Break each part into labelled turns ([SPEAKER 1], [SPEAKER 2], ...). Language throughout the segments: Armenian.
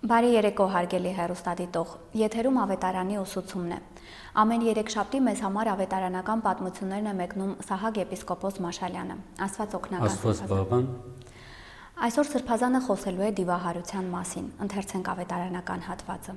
[SPEAKER 1] Բարի երեկո հարգելի հեռուստադիտող, եթերում ավետարանի ուսուցումն է։ Ամեն երեքշաբթի մեզ համար ավետարանական պատմություններն է մեկնում Սահակ եպիսկոպոս Մաշալյանը։ Աստված օգնական։
[SPEAKER 2] Աստված բավան։
[SPEAKER 1] Այսօր Սրբազանը խոսելու է դիվահարության մասին, ընթերցենք ավետարանական հատվածը։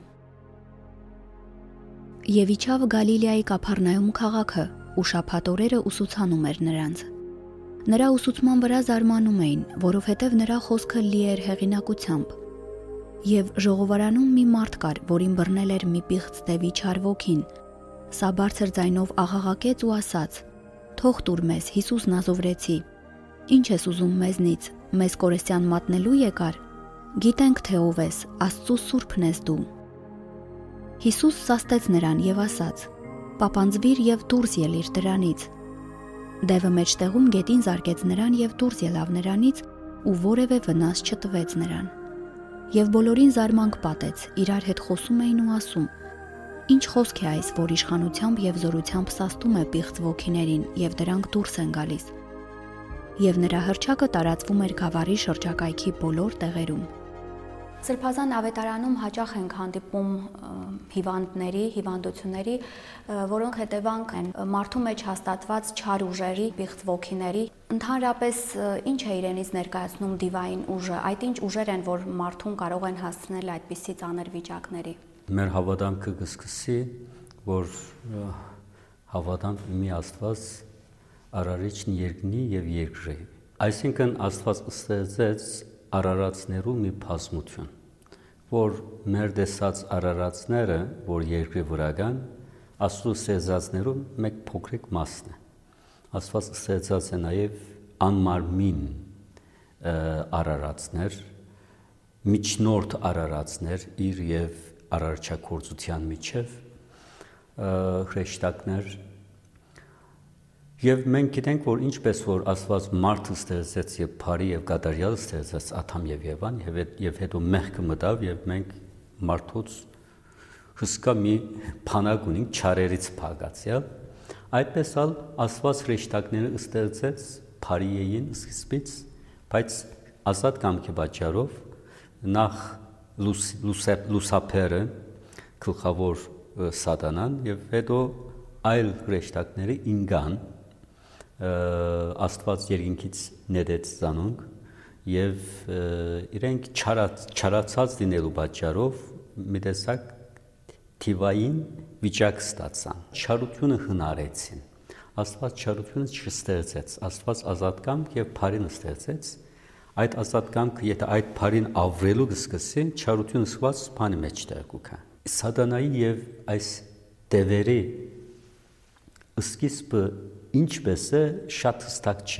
[SPEAKER 1] Եվ իջավ Գալիլեայի Կափառնայում քաղաքը, ու շաբաթ օրերը ուսուցանում էր նրանց։ Նրա ուսուցման վրա զարմանում էին, որովհետև նրա խոսքը լի էր հեղինակությամբ։ Եվ ժողովարանում մի մարդ կար, որին բռնել էր մի պիղծ դևի չար ոգին։ Սա բարձր ձայնով աղաղակեց ու ասաց. «Թող տուր մեզ, Հիսուս Նազովրեցի, ի՞նչ ես ուզում մեզնից, մեզ կորստյան մատնելու եկար։ Գիտենք, թե ով ես, Աստծու սուրբն ես դու»։ Հիսուս սաստեց նրան եւ ասաց. «Պապանձվիր եւ դուրս ելիր դրանից»։ Դևը մեջտեղում գետին զարկեց նրան եւ դուրս ելավ նրանից ու որևէ վնաս չտվեց նրան։ Եվ բոլորին զարմանք պատեց, իրար հետ խոսում էին ու ասում. «Ինչ խոսք է այս, որ իշխանությամբ եւ զորությամբ սաստում է պիղծ ոգիներին եւ դրանք դուրս են գալիս»։ Եվ նրա հռչակը տարածվում էր գավառի շրջակայքի բոլոր տեղերում։ Սրբազան ավետարանում հաճախ ենք հանդիպում հիվանդների, հիվանդությունների, որոնք հետևանք են մարդու մեջ հաստատված չար ուժերի, պիղծ ոգիների։ Ընդհանրապես ինչ է իրենից ներկայացնում դիվային ուժը, այդ ինչ ուժեր են, որ մարդուն կարող են հասցնել այդպիսի ծանր վիճակների։
[SPEAKER 2] Մեր հավատամքը կսկսի, որ հավատանք մի Աստված արարիչն երկնի եւ երկրի։ Այսինքն Աստված ստեղծեց արարածներու մի բազմություն, որ մեր տեսած արարածները, որ երկրի վրա կան, Աստծո ստեղծածներու մեկ փոքրիկ մասն է։ Աստված ստեղծած է նաև անմարմին արարածներ, միջնորդ արարածներ իր եւ արարչագործության միջև հրեշտակներ։ Եվ մենք գիտենք, որ ինչպես որ Աստված մարդը ստեղծեց եւ բարի եւ կատարյալ ստեղծեց Ադամ եւ Եվան եւ հետո մեղքը մտավ եւ մենք մարդոց հսկա մի փանակ ունենք չարերից փակացյալ, այդպես ալ Աստված հրեշտակները ստեղծեց բարի էին սկզբից, բայց ազատ կամքի պատճառով նախ լուսափերը գլխավոր սատանան եւ հետո այլ հրեշտակները ինգան Աստված երկինքից նետեց ծանոթ եւ իրենք չարացած լինելու պատճառով մի տեսակ թիվային վիճակ ստացան։ Չարությունը հնարեցին։ Աստված չարությունը չստեղծեց, Աստված ազատկամք եւ բարին ստեղծեց։ Այդ ազատկամքը, եթե այդ բարին ավրելու կսկսի, չարությունը սված բանի մեջտեղ կուքա։ Սատանայի եւ այս դևերի սկիզբը ինչպես է շատ հստակ չէ։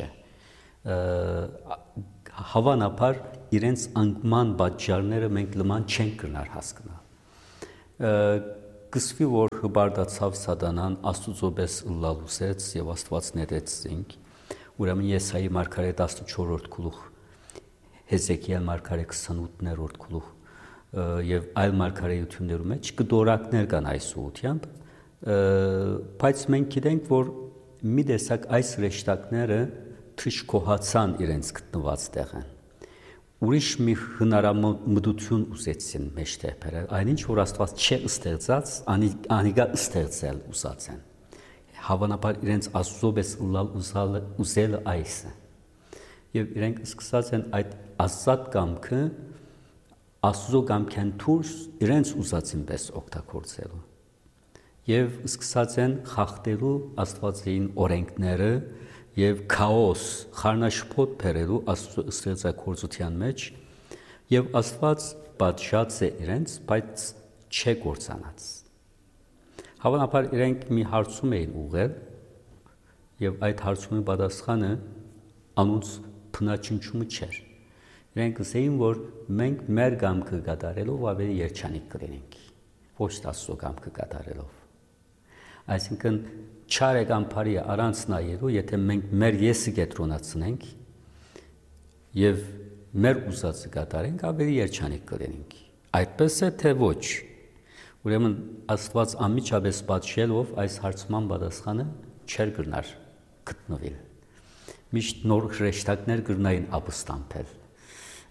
[SPEAKER 2] Հավանաբար իրենց անկման պատճառները մենք լման չենք կրնար հասկանալ։ Կսվի որ հբարդացավ սատանան Աստուծո պես լալուսեց եւ Աստված նետեց զինք։ Ուրեմն Եսայի մարգարե 14-րդ գլուխ, Հեզեկիել մարգարե 28-րդ գլուխ եւ այլ մարգարեություններում մեջ կդորակներ կան այս ուղությամբ, բայց մենք գիտենք որ մի տեսակ այս հրեշտակները թշկոհացան իրենց գտնված տեղը։ Ուրիշ մի հնարամտություն ուզեցին մեջտեղ բերել, այնինչ որ Աստված չէ ստեղծած, անիգա ստեղծել ուզած են։ Հավանաբար իրենց Աստծո պես ուզելը այս է։ Եվ իրենք սկսած են այդ ազատ կամքը Աստծո կամքեն դուրս իրենց ուզածին պես օգտագործելու։ Եվ սկսած են խախտելու Աստվածային օրենքները եւ քաոս, խառնաշփոթ բերելու Աստծո ստեղծագործության մեջ եւ Աստված պատժած է իրենց, բայց չէ կործանած։ Հավանաբար իրենք մի հարցում էին ուղղել եւ այդ հարցումի պատասխանը անոնց փնաչնչումը չէր։ Իրենք ասեին, որ մենք մեր կամքը կատարելով ավելի երջանիկ կլինենք, ոչ Աստծո կամքը կատարելով։ Այսինքն չար եկան բարի առանց նայելու, եթե մենք մեր եսը կենտրոնացնենք եւ մեր ուզածը կատարենք, ավելի երջանիկ կլինենք։ Այդպես է թե ոչ։ Ուրեմն Աստված անմիջապես պատժելով այս հարցման պատասխանը չէր գտնար գտնվել։ Միշտ նոր հրեշտակներ կրնային ապստամբել։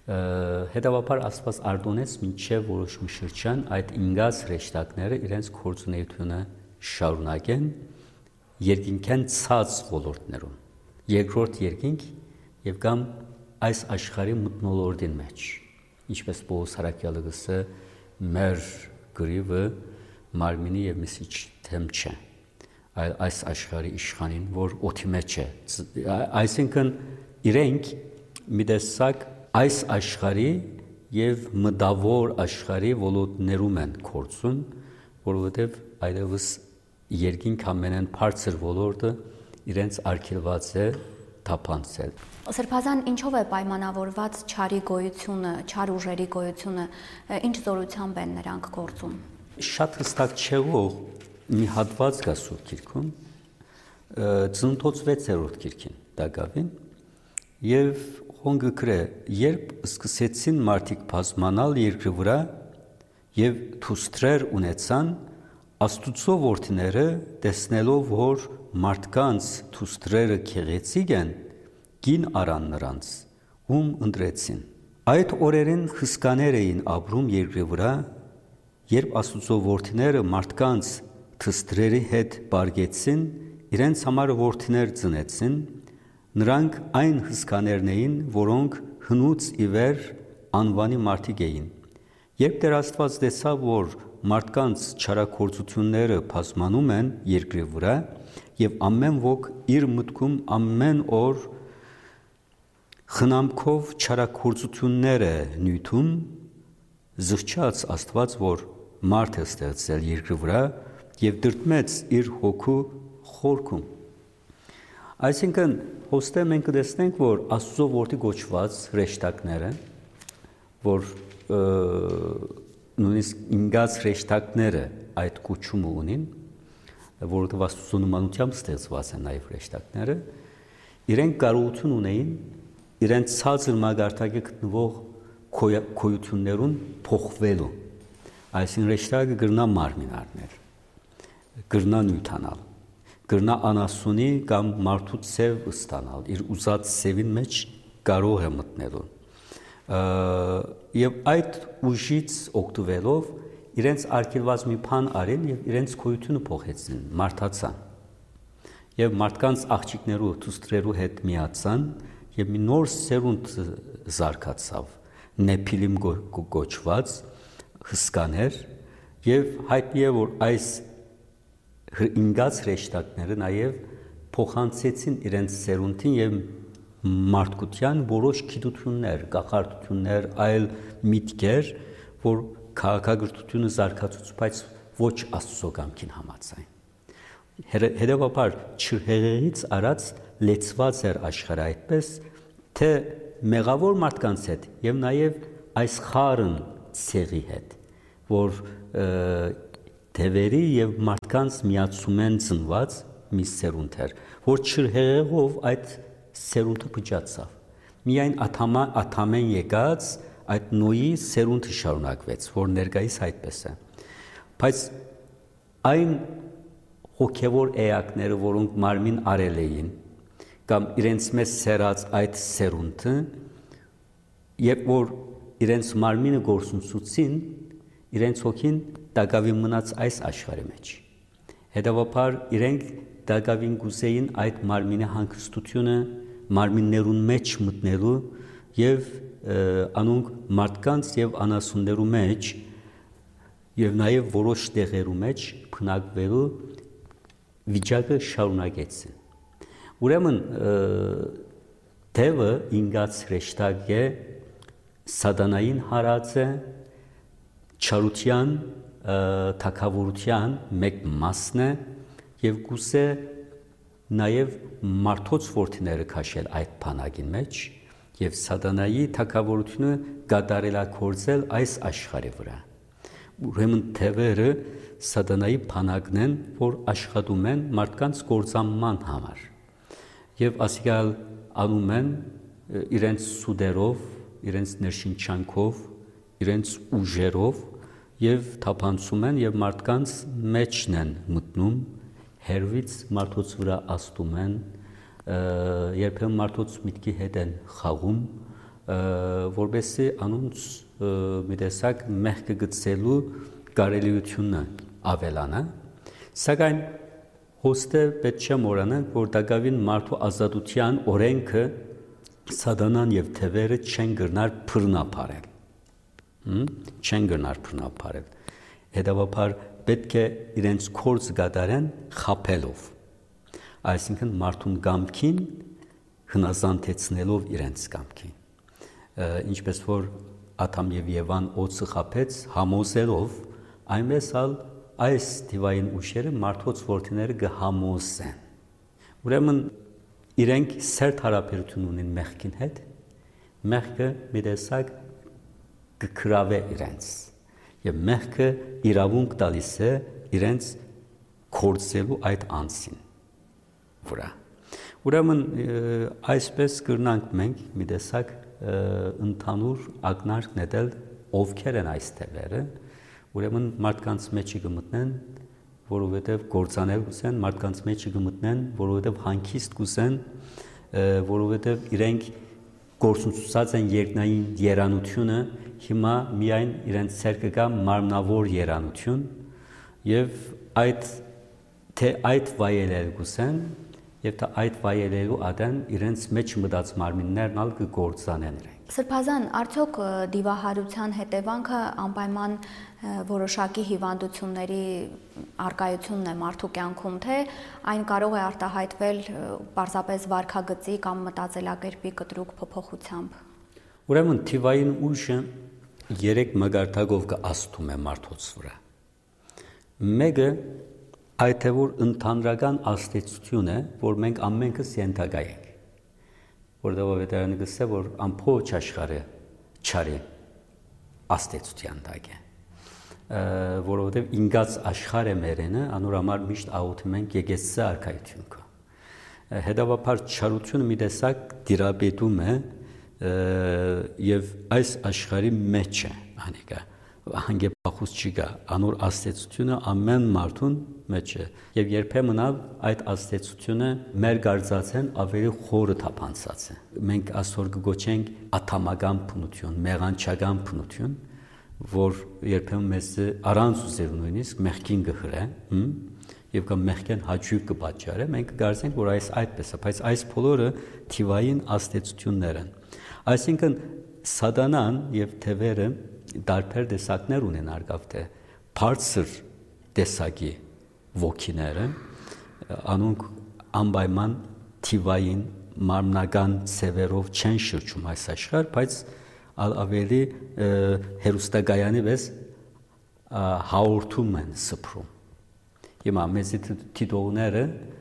[SPEAKER 2] Հետևաբար Աստված արտոնեց մինչև որոշ շրջան այդ ինգած հրեշտակները իրենց գործունեությունը շարունակեն երկինքյան ցած ոլորտներում, երկրորդ երկինք եւ կամ այս աշխարհի մթնոլորտին մեջ, ինչպես Պողոս Հարաքյալը գսե մեր գրիվը մարմինի եւ միսիչ թեմ չէ, այլ այս աշխարհի իշխանին, որ օդի մեջ է, այսինքն իրենք մի տեսակ այս աշխարհի եւ մտավոր աշխարհի ոլորտներում են կորցում, որովհետեւ այդպես երկինք ամենեն բարձր ոլորտը իրենց արգելված է թափանցել։
[SPEAKER 1] Սրբազան ինչով է պայմանավորված չարի գոյությունը, չար ուժերի գոյությունը, ինչ զորությամբ են նրանք գործում։
[SPEAKER 2] Շատ հստակ չեղող մի հատված կա Սուրբ Գիրքում, Ծննդոց 6-րդ գիրքին դակավին, եւ հոնգը գրե, երբ սկսեցին մարդիկ բազմանալ երկրի վրա եւ թուստրեր ունեցան, Աստուծո որդիները տեսնելով, որ մարդկանց թուստրերը քեղեցիկ են, գին արան նրանց, ում ընտրեցին։ Այդ օրերին խսկաներ էին ապրում երկրի վրա, երբ Աստուծո որդիները մարդկանց թուստրերի հետ բարգեցին, իրենց համար որդիներ ծնեցին, նրանք այն հսկաներն էին, որոնք հնուց ի վեր անվանի մարդիկ էին։ Երբ Տեր Աստված տեսավ, որ մարդկանց չարագործությունները բազմանում են երկրի վրա եւ ամեն ոք իր մտքում ամեն օր խնամքով չարագործություններ է նյութում, զղջաց Աստված, որ մարդ է ստեղծել երկրի վրա եւ դրդմեց իր հոգու խորքում։ Այսինքն հոստե մենք կտեսնենք, որ Աստծո որդի գոչված հրեշտակները, որ նույնիսկ ինգած հրեշտակները այդ կոչումը ունին, որովհետև Աստծո նմանությամբ ստեղծված են նաև հրեշտակները, իրենք կարողություն ունեին իրենց ցածր մագարտակի գտնվող քոյություններուն փոխվելու։ Այսինքն հրեշտակը գրնա մարմին առնել, գրնա նյութանալ, գրնա անասունի կամ մարդու ցև ստանալ, իր ուզած ցևին մեջ կարող է մտնելու։ Եվ այդ ուժից օգտվելով իրենց արգելված մի բան արին եւ իրենց քոյությունը փոխեցին, մարդացան։ Եվ մարդկանց աղջիկներու թուստրերու հետ միացան եւ մի նոր սերունդ զարգացավ, նեփիլիմ գոչված հսկաներ եւ հայտնի է, որ այս ինգած հրեշտակները նաեւ փոխանցեցին իրենց սերունդին եւ մարդկության որոշ գիտություններ, կախարդություններ, այլ միտքեր, որ քաղաքագրությունը զարգացուց, բայց ոչ Աստծո կամքին համաձայն։ Հետևաբար չհեղեղից արած լեցված էր աշխարհը այդպես, թե մեղավոր մարդկանց հետ եւ նաեւ այս խարն ցեղի հետ, որ թևերի եւ մարդկանց միացում են ծնված մի սերունդ էր, որ չհեղեղով այդ սերունդը փճացավ։ Միայն աթամեն եկած այդ նոյի սերունդը շարունակվեց, որ ներկայիս այդպես է։ Բայց այն հոգևոր էակները, որոնք մարմին արել էին, կամ իրենց մեզ սերած այդ սերունդը, երբ որ իրենց մարմինը գործունեություն, իրենց հոգին դակավին մնաց այս աշխարհի մեջ։ Հետևաբար իրենք դակավին գուսեին այդ մարմինի հանգստությունը մարմիններուն մեջ մտնելու եւ անոնք մարդկանց եւ անասուններու մեջ եւ նաեւ որոշ տեղերու մեջ փնակվելու վիճակը շարունակեցին։ Ուրեմն թևը ինգած հրեշտակ է սատանային հարած է չարության թակավորության մեկ մասն է եւ գուսե նաեւ մարդոց որդիները քաշել այդ բանակին մեջ եւ սատանայի թակավորությունը գադարելակորձել այս աշխարհի վրա։ Ուրեմն թևերը սատանայի բանակն են, որ աշխատում են մարդկանց գործանման համար եւ ասիկալ անում են իրենց սուդերով, իրենց ներշնչանքով, իրենց ուժերով եւ թափանցում են եւ մարդկանց մեջն են մտնում, հերվից մարդոց վրա աստում են, երբեմն մարդոց միտքի հետ են խաղում, որբեսի անոնց մի տեսակ մեղքը գծելու կարելիությունը ավելանա, սակայն հոստը պետք չէ մոռանանք, որ դակավին մարդու ազատության օրենքը սատանան եւ թևերը չեն գնար բռնապարել, չեն գնար բռնապարել, հետեւաբար պետք է իրենց կորձ գադարեն խապելով, այսինքն մարդուն կամքին հնազանդեցնելով իրենց կամքին, ինչպես որ Ադամ եւ Եվան օծը խապեց համոզելով, այնպես ալ այս դիվային ուշերը մարդոց որդիները կհամոզեն, ուրեմն իրենք սերտ հարաբերություն ունեն մեղքին հետ, մեղքը մի տեսակ կգրավե իրենց եւ մեղքը իրավունք տալիս է իրենց կորցելու այդ անձին վրա, ուրեմն այսպես կրնանք մենք մի տեսակ ընդհանուր ակնարկ նետել ովքեր են այս թևերը, ուրեմն մարդկանց մեջը կմտնեն, որովհետև գործանել կուզեն, մարդկանց մեջը կմտնեն, որովհետև հանգիստ կուզեն, որովհետև իրենք գործունեացած են երկնային երանությունը, հիմա միայն իրենց ցերկը կա մարմնավոր երանություն եւ այդ վայելել կուզեն եւ դա այդ վայելելու ադեն իրենց մեջ մտած մարմիններն ալ կգործանեն իրենք։
[SPEAKER 1] Սրբազան, արդյոք դիվահարության հետևանքը անպայման որոշակի հիվանդությունների արկայությունն է մարդու կյանքում, թե այն կարող է արտահայտվել պարզապես վարքագծի կամ մտածելակերպի կտրուկ փոփոխությամբ։
[SPEAKER 2] Ուրեմն թիվային ուժը 3 մագարտակով կաստում է մարդոց վրա։ Մեկը այդ է որ ընդհանրական աստեցություն է, որ մենք ամենքս ենթակա ենք, որտեղ վետարանը գսե, որ ամբողջ աշխարհը չարի աստեցության տակ է, որովհետև ինգած աշխարհը մերենը անոր համար միշտ աղոթում ենք եկեղեցի արքայություն կա։ Հետևաբար չարությունը մի տեսակ դիրապետում է եւ այս աշխարհի մեջ է անիկա հանգեպախուս չկա, անոր աստեցությունը ամեն մարդուն մեջ է եւ երբեմն այդ աստեցությունը մեր գարձացեն ավելի խորը թափանցած է։ Մենք այսօր կգոչենք աթամական բնություն, մեղանչական բնություն, որ երբեմն մեզ առանց ուզելու նույնիսկ մեղքին կհրե, եւ կամ մեղքեն հաճույք կպատճառե, մենք կգործենք, որ այդպես է, բայց այս բոլորը թիվային աստեցություններ են։ Այսինքն սատանան եւ թևերը տարբեր տեսակներ ունեն արգավթե բարձր տեսակի ոգիները անոնք անպայման թիվային մարմնական ցևերով չեն շրջում այս աշխարհ, բայց ավելի հերոստագայանի վես հաղորդում են սփռում։ Հիմա մեզի թիթողները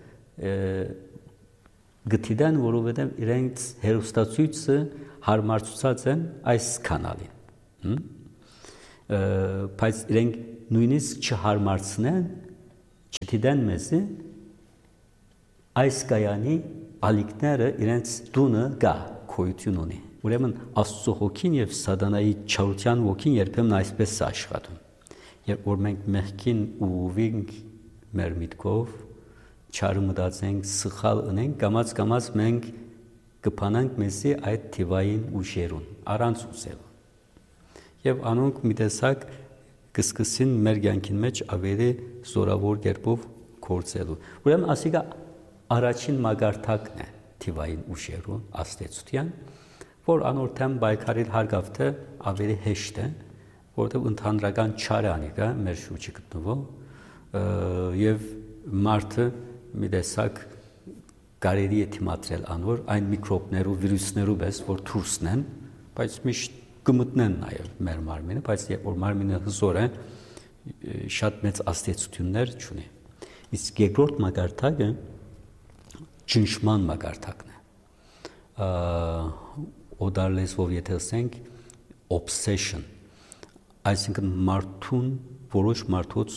[SPEAKER 2] գտիդան, որովհետև իրենց հերոստացույցը հարմարցուցած են այս կանալին։ Բայց իրենք նույնիսկ չհարմարցնեն, չդիտեն մեզի այս կայանի ալիքները իրենց դունը գա քոյություն ունի։ Ուրեմն Աստծո հոգին եւ սատանայի չարության ոգին երբեմն այսպես է աշխատում։ Երբ որ մենք մեղքին ուղղվենք մեր միտքով, չարը մտածենք, սխալ ունենք, կամաց մենք կփանանք մեզի այդ թիվային ուժերուն, առանց ուզելու։ Եվ անոնք մի տեսակ կսկսին մեր կյանքին մեջ ավելի զորավոր կերպով գործելու։ Ուրեմն ասիկա առաջին մագարտակն է թիվային ուժերու աստեցության, որ անորթեմ բայկարիլ հարգավթե ավելի հեշտ է, որովհետև ընդհանրական չար անիկա մեր շուրջը գտնվող եւ մարդը մի տեսակ կարելի է դիմադրել անոր այն միկրոբներու, վիրուսներու պես, որ դուրսն են, բայց միշտ կմտնեն նաև մեր մարմինը, բայց երբ որ մարմինը հզոր է, շատ մեծ աստեցություններ չունի։ Իսկ երկրորդ մագարտակը ճնշման մագարտակն է։ Օդար լեզվով եթե ասենք obsession, այսինքն մարդուն, որոշ մարդոց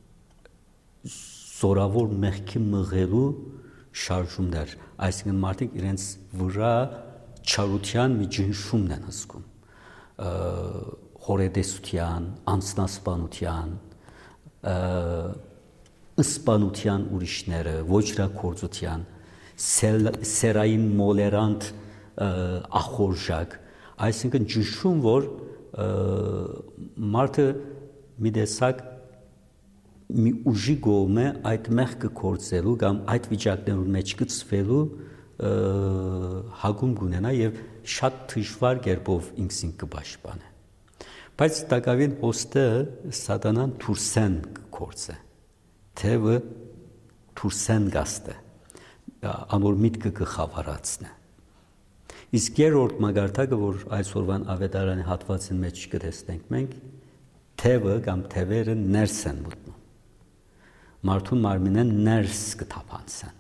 [SPEAKER 2] զորավոր մեղքի մղելու շարժումներ, այսինքն մարդիկ իրենց վրա չարության մի ճնշումն են հսկում։ Հորետեսության, անձնասպանության, ըսպանության ուրիշները, ոչրակորձության, սերային մոլերանտ ախորժակ, Այսինքն ճնշում, որ մարդը մի տեսակ մի ուժի գոմ է այդ մեղքը կործելու կամ այդ վիճակներում մեջ գծվելու հագում կունենա եւ շատ դժվար կերպով ինքսին կպաշտպանե։ Բայց տակավին հոստը սատանան թուրսեն կործե, թևը թուրսեն գաստե, անոր միտքը կխավարացնե։ Իսկ երրորդ մագարտակը, որ այսօրվան ավետարանի հատվածին մեջ կտեսնենք մենք, թևը կամ թևերը ներս են մտնում։ Մարդու մարմինը ներս կթափանցեն։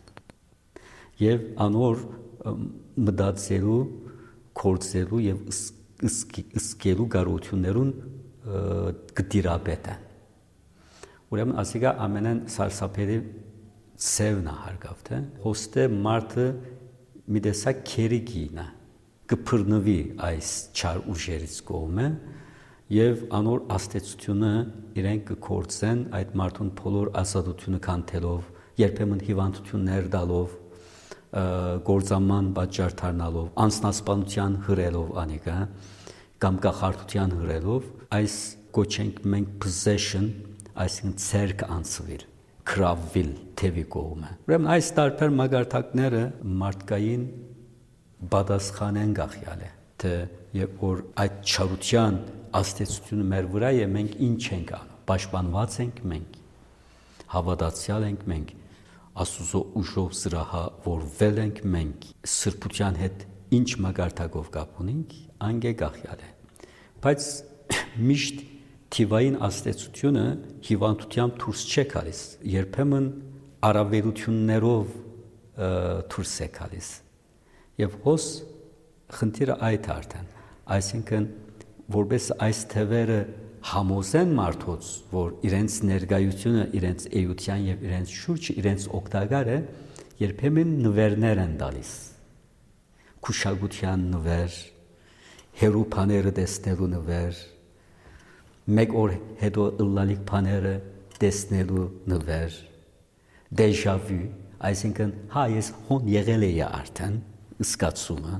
[SPEAKER 2] Եվ անոր մտածելու, կործելու եւ ըսկելու կարողություններուն կդիրապետեն։ Ուրեմն ասիկա ամենեն սարսափելի ծևն է հարգավ, թե հոստե մարդը մի տեսակ քերիկինա կփռնվի այս չար ուժերից կողմը եւ անոր աստեցությունը իրենք կկործեն այդ մարդուն բոլոր ազատությունը կանթելով, երբեմն հիվանդություններ տալով, գործաման պատճառ դառնալով, անձնասպանության հրելով անիկա կամ կախարդության հրելով, այս կոչենք մենք possession, այսինքն ցերկ անցվել, կրավվել թևի կողմը։ Ուրեմն այս տարբեր մագարտակները մարդկային պատասխանեն գախյալ է, թե երբ որ այդ չարության աստեցությունը մեր վրա է, մենք ինչ ենք անում, պաշտպանված ենք մենք, հավատացյալ ենք մենք, Աստուծո ուժով զրահավորվել ենք մենք, սրբության հետ ինչ մագարտակով կապ ունենք, անգե գախյալ է։ Բայց միշտ թիվային աստեցությունը հիվանդությամբ դուրս չէ գալիս, երբեմն առավելություններով դուրս է գալիս։ Եվ հոս խնդիրը այդ արդեն, այսինքն որպես այս թևերը համոզեն մարդոց, որ իրենց ներկայությունը, իրենց էության եւ իրենց շուրջը, իրենց օգտակար է, երբեմն նվերներ են տալիս։ Քուշագության նվեր, հերու բաները տեսնելու նվեր, մեկ օր հետո ըլլալիք բաները տեսնելու նվեր, déjà vu, այսինքն հա ես հոն եղել էի արդեն, զգացումը,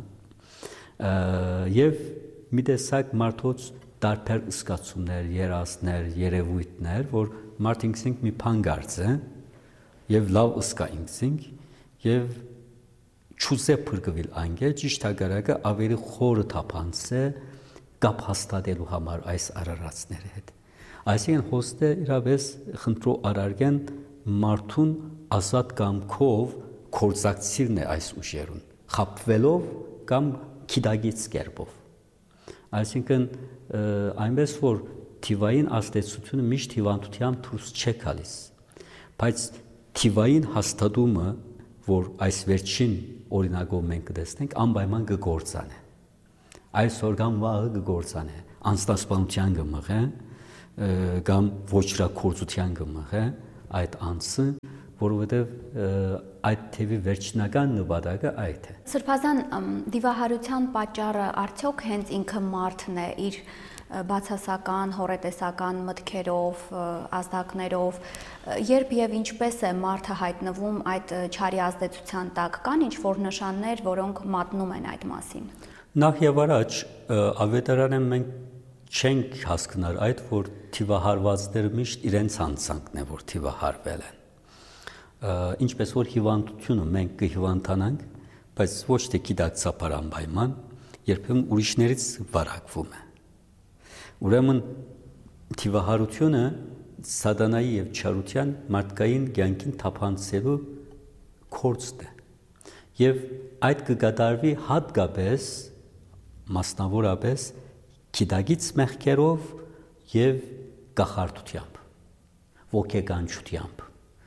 [SPEAKER 2] եւ մի տեսակ մարդոց տարբեր զգացումներ, երազներ, երևույթներ, որ մարդ ինքսինք մի բան գարցե եւ լավ զգա ինքսինք եւ չուզե փրկվել անգե ճիշտ հագարակը ավելի խորը թափանցե կապ հաստատելու համար այս արարածների հետ։ Այսինքն հոստը իրավես խնդրո արարգեն մարդուն ազատ կամքով կորզակցիրն է այս ուժերուն, խապվելով կամ քիդագից կերպով։ Այսինքն այնպես որ թիվային աստեցությունը միշտ հիվանդության դուրս չէ գալիս, բայց թիվային հաստատումը, որ այս վերջին օրինակով մենք կտեսնենք, անպայման կգործանե։ Այսօր կամ վաղը կգործանե, անձնասպանության կմղե կամ ոչրակորձության կմղե այդ անձը, որովհետև այդ թևի վերջնական նպատակը այդ է։
[SPEAKER 1] Սրբազան դիվահարության պատճառը արդյոք հենց ինքը մարդն է իր բացասական, հորետեսական մտքերով, ազդակներով, երբ եւ ինչպես է մարդը հայտնվում այդ չարի ազդեցության տակ, կան ինչ-որ նշաններ, որոնք մատնում են այդ մասին։
[SPEAKER 2] Նախ եւ առաջ ավետարանը մենք չենք հասկնար այդ, որ թիվահարվածները միշտ իրենց անձանքն է, որ թիվահարվել են։ Ինչպես որ հիվանդությունը մենք կհիվանդանանք, բայց ոչ թե գիտակցաբար անպայման, երբեմն ուրիշներից վարակվում է։ Ուրեմն թիվահարությունը սատանայի եւ չարության մարդկային կյանքին թափանցելու կորցն է։ Եվ այդ կկատարվի հատկապես մասնավորապես գիտակից մեղքերով եւ կախարդությամբ, ոգեկանչությամբ,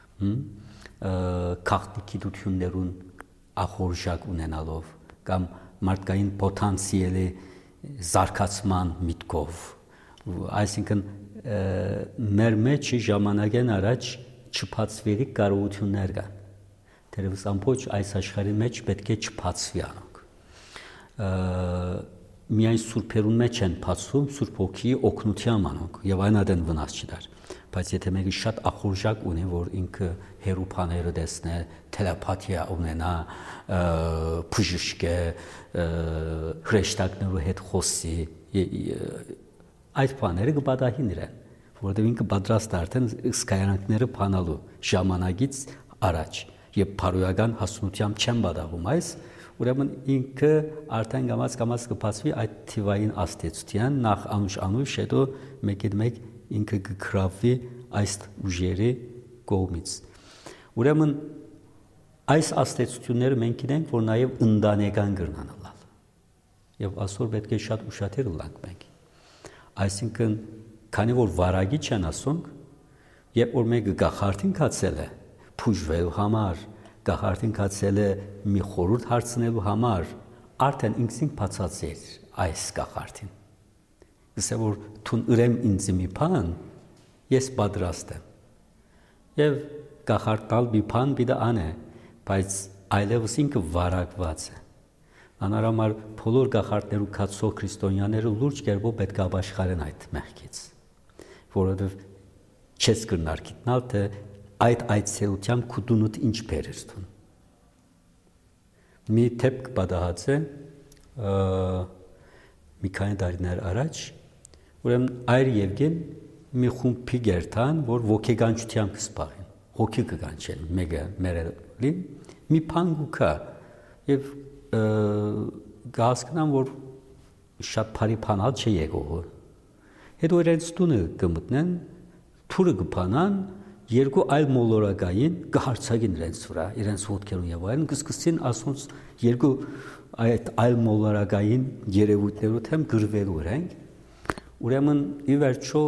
[SPEAKER 2] քաղաքագիտություններուն ախորժակ ունենալով կամ մարդկային պոտենցիալի զարգացման միտքով, այսինքն մեր մեջ ժամանակեն առաջ չփածվելի կարողություններ կան։ Թերևս ամբողջ այս աշխարհի մեջ պետք է չփածվի անոնք։ Միայն սուրբերուն մեջ են փածվում Սուրբ Հոգի օգնությամբ անոնք եւ այն ադեն վնաս չդար։ բայց եթե մեկը շատ ախորժակ ունի, որ ինքը հերոփաները տեսնե, տելեպաթիա ունենա, բժշկե, հրեշտակներու հետ խոսի, այդ բաները կպատահի նրան, որովհետև ինքը պատրաստ է արդեն սկայանքները փանալու ժամանակից առաջ եւ բարոյական հասունությամբ չեն պատահում այս, ուրեմն ինքը արդեն կամաց կբացվի այդ թիվային աստեցության, նախ անուշ, հետո մեկ ինքը կգրավվի այս ուժերի կողմից։ Ուրեմն այս աստեցությունները մենք գիտենք, որ նաև ընտանեկան կրնան լալ։ Եվ այսօր պետք է շատ ուշադիր լինենք մենք։ Այսինքն, քանի որ վարագի չեն ասոնք, երբ որ մեկը գախարտին կացել է փուժվելու համար, գախարտին կացել է մի խորհուրդ հարցնելու համար, արդեն ինքսին բացած էր այս գախարտին։ Ասա որ թուն ուրեմ ինձ մի բան, ես պատրաստ եմ։ Եվ գախարտալ մի բան պիտի անե, բայց այլևս ինքը վարակված է։ Անարամար բոլոր գախարտներու կացող քրիստոնյաները լուրջ կերպով պետք է ապաշխարեն այդ մեղքից, որովհետև չես կրնար գիտնալ, թե այդ այցելությամբ քուդունուտ ինչ բերես տուն։ Մի դեպք պատահած է մի քանի տարիներ առաջ, ուրեմն այր Եվգեն մի խումբի գերտան, որ ոգեգանչությամբ կսպաղեն, հոգի կգանչեն, մեկը մերելի, մի բան գուքա եւ գասկնան, որ շատ բարի բանալ չի եկողը։ Հետո իրենց տունը կմտնեն, թուրը կփանան, երկու այլ մոլորակային կհարցակին իրենց վրա, իրենց ոտքերուն եւ այլն, կսկսին ասոնց երկու այդ այլ մոլորակային երևույթներով թեմ գրվելու ենք։ Ուրեմն ի վերջո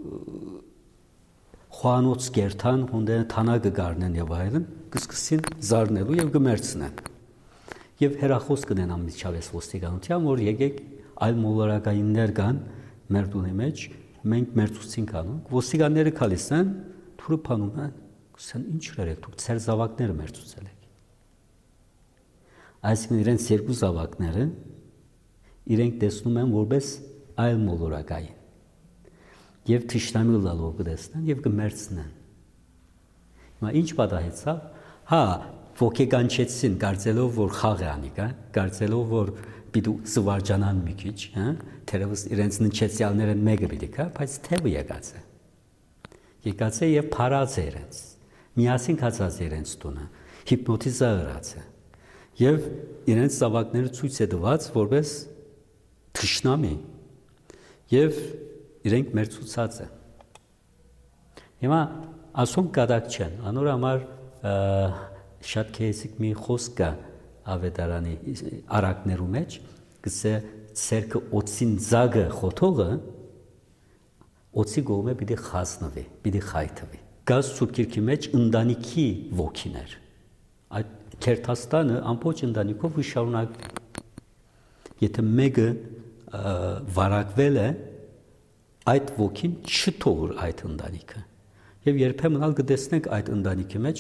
[SPEAKER 2] խոանոց գերտան հոնդեն թանակը գարնեն եւ այլն, կսկսին զարնելու եւ կմերցնեն։ Եվ հերախոս կնեն ամիջավես ոստիկանության, որ եկեք այլ մոլորակայիններ կան մեր տունի մեջ, մենք մերցուցինք անոնք, ոստիկանները գալիս են, թուրը փանում են, ասեն ինչ երեք դուք ծեր զավակները մերցուցել եք։ Այսինքն իրենց երկու զավակները իրենք տեսնում են որպես այլ մոլորակային։ Եվ թշնամի լալով կտեսնեն եւ կմերցնեն։ Հիմա ինչ պատահեցավ։ Հա, ոգեգանչեցին, կարծելով որ խաղ է անիկա, կարծելով որ պիտի զվարճանան մի քիչ, հա, թերևս իրենց նչեցյալներն մեկը պիտի կա, բայց թևը եկած է։ Եկած է եւ փարած է իրենց։ Միասին կացած իրենց տունը, հիպնոտիզացած է։ Եվ իրենց զավակները ցույց է տված որպես թշնամի։ Եվ իրենք մերցուցած են։ Հիմա ասոնք կադակ չեն, անոր համար շատ քեզիկ մի խոսք կա ավետարանի արակներու մեջ, գսե ցերկը օծին զագը խոթողը օծի գոմե պիտի խասնվի, պիտի խայթվի։ Գազ սուրբկիրքի մեջ ընտանիքի ոգիներ։ Այդ քերթաստանը ամբողջ ընտանիքով շարունակ։ Եթե մեկը վարակվել է, այդ ոգին չթողր այդ ընտանիքը։ Եվ երբեմն ալ կտեսնենք այդ ընտանիքի մեջ